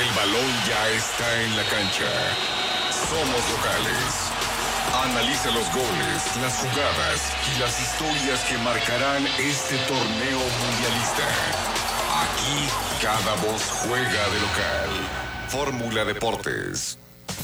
El balón ya está en la cancha. Somos locales. Analiza los goles, las jugadas y las historias que marcarán este torneo mundialista. Aquí cada voz juega de local. Fórmula Deportes.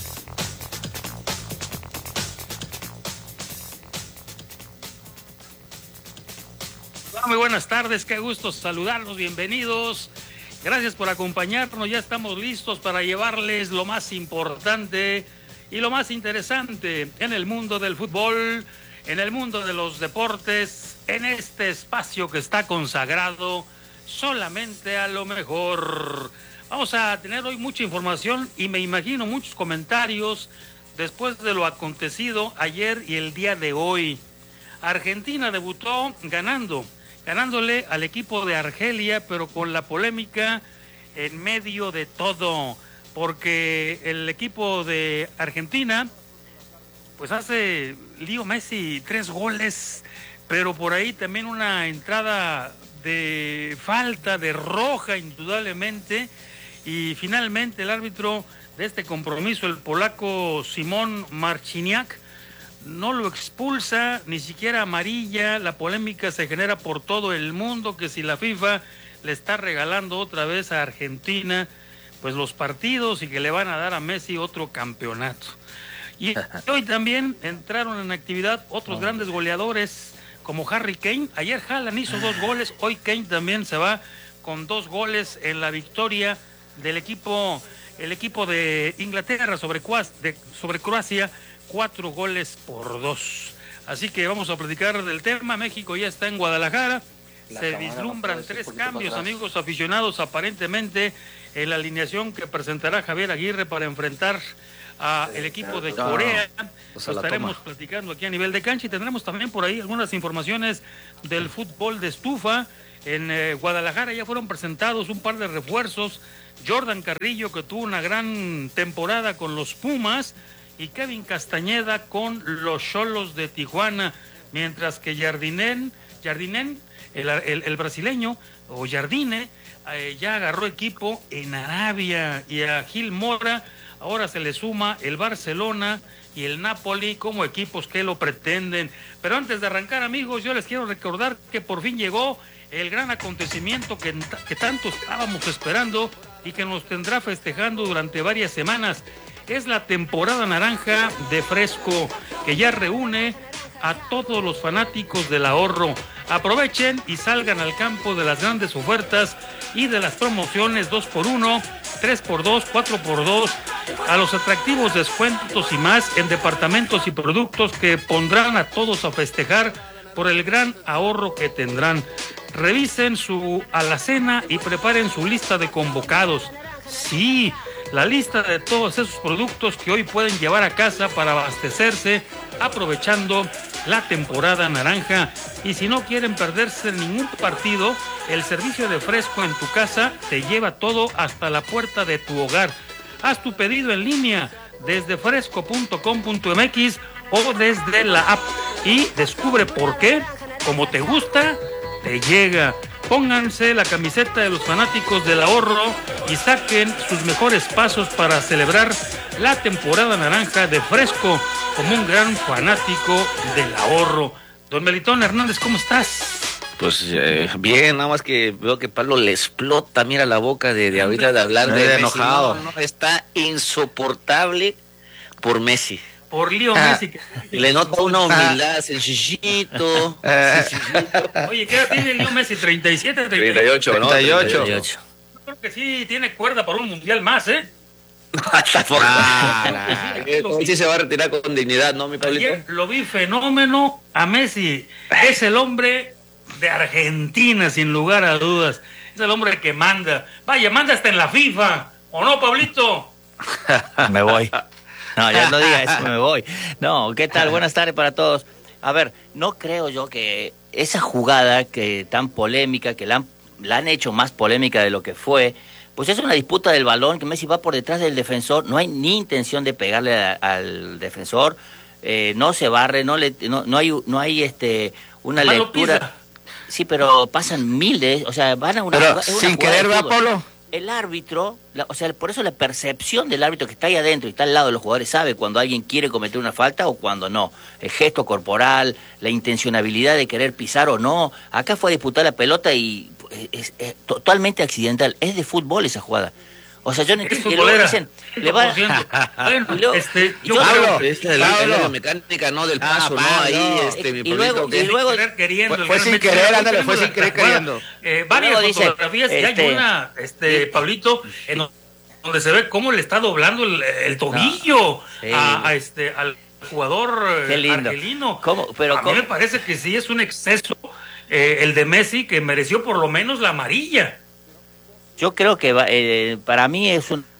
Muy buenas tardes, qué gusto saludarlos, bienvenidos. Gracias por acompañarnos, ya estamos listos para llevarles lo más importante y lo más interesante en el mundo del fútbol, en el mundo de los deportes, en este espacio que está consagrado solamente a lo mejor. Vamos a tener hoy mucha información y me imagino muchos comentarios después de lo acontecido ayer y el día de hoy. Argentina debutó ganándole al equipo de Argelia, pero con la polémica en medio de todo, porque el equipo de Argentina pues hace Leo Messi 3 goles, pero por ahí también una entrada de falta de roja indudablemente, y finalmente el árbitro de este compromiso, el polaco Szymon Marciniak, no lo expulsa, ni siquiera amarilla. La polémica se genera por todo el mundo, que si la FIFA le está regalando otra vez a Argentina pues los partidos y que le van a dar a Messi otro campeonato. Y hoy también entraron en actividad otros grandes goleadores como Harry Kane. Ayer Haaland hizo 2 goles, hoy Kane también se va con 2 goles en la victoria del equipo, el equipo de Inglaterra sobre Croacia, 4-2. Así que vamos a platicar del tema. México ya está en Guadalajara. Se vislumbran 3 cambios, amigos aficionados, aparentemente en la alineación que presentará Javier Aguirre para enfrentar al equipo de Corea. Lo estaremos platicando aquí a nivel de cancha y tendremos también por ahí algunas informaciones del fútbol de estufa. En Guadalajara ya fueron presentados un par de refuerzos. Jordan Carrillo, que tuvo una gran temporada con los Pumas, y Kevin Castañeda con los Xolos de Tijuana, mientras que Jardinen, el brasileño, o Jardine, ya agarró equipo en Arabia, y a Gil Mora ahora se le suma el Barcelona y el Napoli como equipos que lo pretenden. Pero antes de arrancar, amigos, yo les quiero recordar que por fin llegó el gran acontecimiento que tanto estábamos esperando y que nos tendrá festejando durante varias semanas. Es la temporada naranja de Fresco, que ya reúne a todos los fanáticos del ahorro. Aprovechen y salgan al campo de las grandes ofertas y de las promociones 2x1, 3x2, 4x2, a los atractivos descuentos y más en departamentos y productos que pondrán a todos a festejar por el gran ahorro que tendrán. Revisen su alacena y preparen su lista de convocados. Sí, la lista de todos esos productos que hoy pueden llevar a casa para abastecerse aprovechando la temporada naranja. Y si no quieren perderse ningún partido, el servicio de Fresco en tu casa te lleva todo hasta la puerta de tu hogar. Haz tu pedido en línea desde fresco.com.mx o desde la app y descubre por qué, como te gusta, te llega. Pónganse la camiseta de los fanáticos del ahorro y saquen sus mejores pasos para celebrar la temporada naranja de Fresco como un gran fanático del ahorro. Don Melitón Hernández, ¿cómo estás? Pues bien, nada más que veo que Pablo le explota, mira la boca de ahorita de hablar de enojado. No, está insoportable por Messi. Por Leo Messi. Le nota una humildad, sencillito. Oye, ¿qué edad tiene Leo Messi? 37, 38, ¿no? 38. Yo creo que sí tiene cuerda para un mundial más, ¿eh? Sí se va a retirar con dignidad, ¿no, mi Pablito? Ayer lo vi fenómeno a Messi. Es el hombre de Argentina, sin lugar a dudas. Es el hombre que manda. Vaya, manda hasta en la FIFA. ¿O no, Pablito? Me voy. No, ya no diga eso, me voy. No, ¿qué tal? Buenas tardes para todos. A ver, no creo yo que esa jugada que tan polémica, que la han hecho más polémica de lo que fue, pues es una disputa del balón, que Messi va por detrás del defensor, no hay ni intención de pegarle al defensor, no se barre, no hay una lectura. Sí, pero pasan miles, o sea, van a una... Pero jugada, sin querer, ¿va, Pablo? el árbitro, o sea, por eso la percepción del árbitro que está ahí adentro y está al lado de los jugadores sabe cuando alguien quiere cometer una falta o cuando no. El gesto corporal, la intencionabilidad de querer pisar o no. Acá fue a disputar la pelota y es totalmente accidental. Es de fútbol esa jugada. O sea, yo no entiendo que luego dicen, le va Bueno, Pablo, de la mecánica, no del paso, no, ahí, mi y luego fue sin querer, ándale, fue sin querer queriendo. Varias fotografías, y hay una, Pablito, en donde se ve cómo le está doblando el tobillo al jugador argelino. A mí me parece que sí es un exceso el de Messi, que mereció por lo menos la amarilla. Yo creo que para mí es un...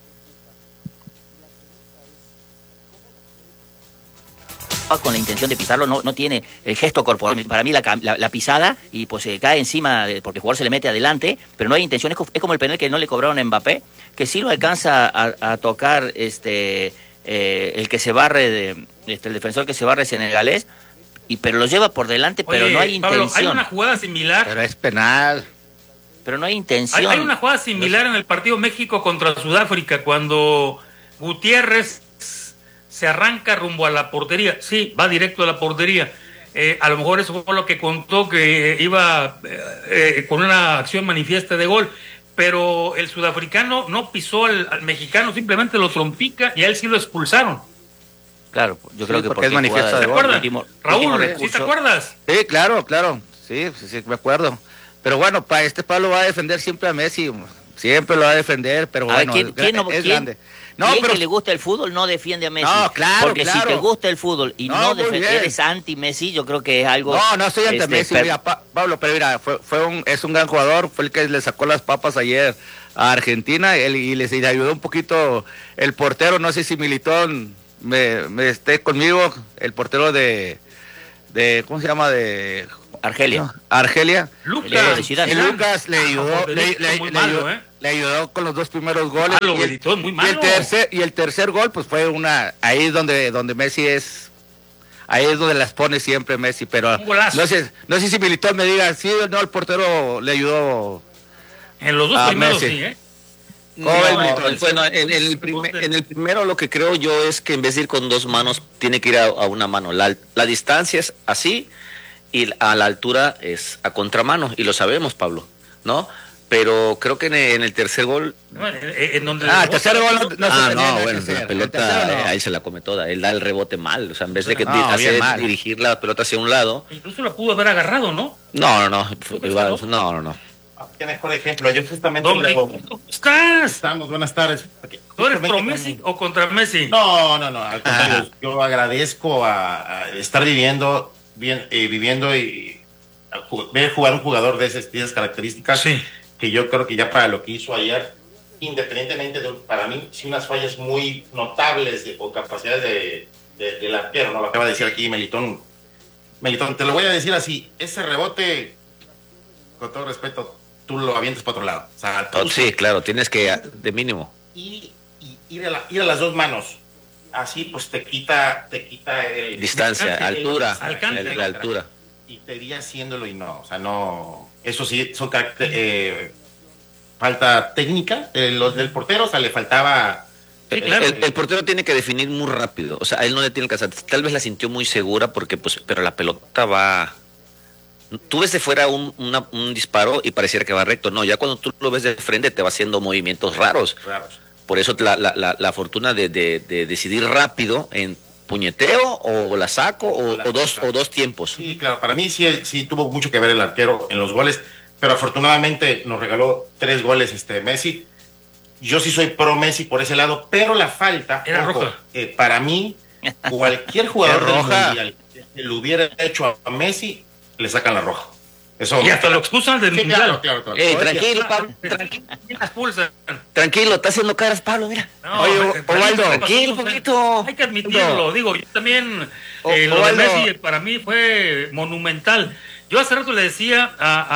con la intención de pisarlo, no tiene el gesto corporal. Para mí la pisada y pues se cae encima porque el jugador se le mete adelante, pero no hay intención. Es como el penal que no le cobraron a Mbappé, que sí lo alcanza a tocar el que se barre, el defensor que se barre senegalés, pero lo lleva por delante. Oye, pero no hay intención. Pablo, hay una jugada similar. Pero es penal. Pero no hay intención. Hay una jugada similar en el partido México contra Sudáfrica, cuando Gutiérrez se arranca rumbo a la portería. Sí, va directo a la portería. A lo mejor eso fue lo que contó, que iba con una acción manifiesta de gol. Pero el sudafricano no pisó al mexicano, simplemente lo trompica y a él sí lo expulsaron. Claro, yo creo que porque es manifiesta de gol. ¿Te acuerdas? Raúl, ¿sí te acuerdas? Sí, claro. Sí, me acuerdo. Pero bueno, Pablo va a defender siempre a Messi, siempre lo va a defender, pero bueno, ¿quién grande. No, pero que le gusta el fútbol no defiende a Messi. No, claro, porque si te gusta el fútbol y no eres anti-Messi, yo creo que es algo... No soy anti-Messi, mira, Pablo, pero mira, es un gran jugador, fue el que le sacó las papas ayer a Argentina y le ayudó un poquito el portero, no sé si Militón me esté conmigo, el portero de ¿cómo se llama? De... Argelia. Lucas le ayudó, le ayudó con los dos primeros goles. Y el tercer gol, pues fue ahí es donde Messi ahí es donde las pone siempre Messi, pero no sé si Militón me diga, sí o no, el portero le ayudó. En los dos primeros Messi. Sí, Bueno, en el primero lo que creo yo es que en vez de ir con dos manos, tiene que ir a una mano. La distancia es así y a la altura es a contramano, y lo sabemos, Pablo, ¿no? Pero creo que en el tercer gol... el tercer gol la pelota ahí se la come toda. Él da el rebote mal, o sea, en vez de dirigir la pelota hacia un lado... Incluso la pudo haber agarrado, ¿no? No. Qué mejor ejemplo. Yo justamente... ¿Cómo estás? Estamos, buenas tardes. ¿Tú eres pro Messi o contra Messi? No. Al contrario, yo agradezco a estar viviendo y ver jugar un jugador de esas características. Sí. Que yo creo que ya para lo que hizo ayer, independientemente de, para mí, sí unas fallas muy notables o capacidades del arquero, ¿no? Lo acaba de decir aquí Melitón, te lo voy a decir así, ese rebote, con todo respeto, tú lo avientas para otro lado. O sea, sí, claro, tienes que, de mínimo. Y ir a las dos manos, así pues te quita el... Distancia, altura, la altura. Y te iría haciéndolo y no, o sea, no... Eso sí, son falta técnica del portero, o sea, le faltaba... Sí, claro. El portero tiene que definir muy rápido, o sea, a él no le tiene que hacer, tal vez la sintió muy segura porque, pues, pero la pelota va... Tú ves de fuera un disparo y pareciera que va recto, no, ya cuando tú lo ves de frente te va haciendo movimientos raros. Por eso la fortuna de decidir rápido en puñeteo o la saco o dos tiempos. Sí, claro, para mí sí tuvo mucho que ver el arquero en los goles, pero afortunadamente nos regaló 3 goles Messi. Yo sí soy pro Messi por ese lado, pero la falta era roja. Para mí, cualquier jugador del mundial que lo hubiera hecho a Messi, le sacan la roja. Eso, y hasta lo expulsan del mundial. Claro. Tranquilo, Pablo. Tranquilo, está haciendo caras, Pablo, mira. Oye, Osvaldo, tranquilo, un poquito. Hay que admitirlo, digo, yo también, lo de Messi para mí fue monumental. Yo hace rato le decía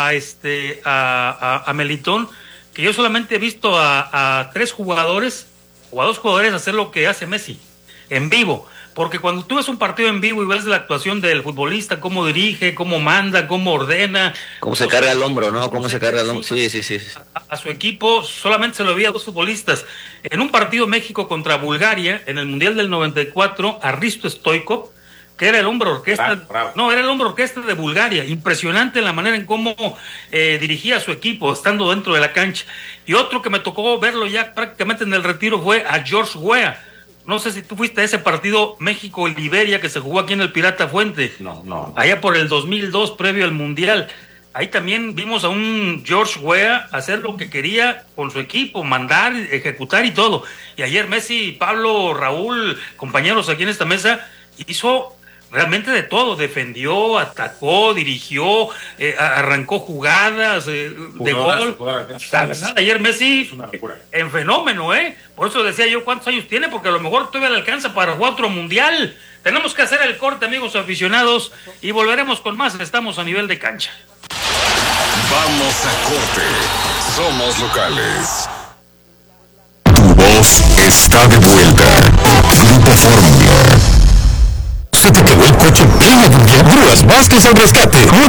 a Melitón que yo solamente he visto a 3 jugadores o a 2 jugadores hacer lo que hace Messi en vivo. porque cuando tú ves un partido en vivo y ves la actuación del futbolista, cómo dirige, cómo manda, cómo ordena, cómo se carga el hombro, ¿no? Cómo se carga el hombro. Sí. A su equipo solamente se lo veía a 2 futbolistas. En un partido México contra Bulgaria, en el Mundial del 94, a Hristo Stoichkov, que era el hombre orquesta, era el hombre orquesta de Bulgaria. Impresionante la manera en cómo dirigía a su equipo, estando dentro de la cancha. Y otro que me tocó verlo ya prácticamente en el retiro fue a George Weah. No sé si tú fuiste a ese partido México-Liberia que se jugó aquí en el Pirata Fuente. No. Allá por el 2002, previo al Mundial. Ahí también vimos a un George Weah hacer lo que quería con su equipo, mandar, ejecutar y todo. Y ayer Messi, Pablo, Raúl, compañeros aquí en esta mesa, hizo realmente de todo. Defendió, atacó, dirigió, arrancó jugadas de gol. La verdad, ayer Messi en fenómeno, Por eso decía yo cuántos años tiene, porque a lo mejor todavía le alcanza para jugar otro mundial. Tenemos que hacer el corte, amigos aficionados, y volveremos con más. Estamos a nivel de cancha. Vamos a corte. Somos locales. Tu voz está de vuelta. Grupo Fórmula. ¿Se te quedó el coche bien? Grúas Vázquez al rescate.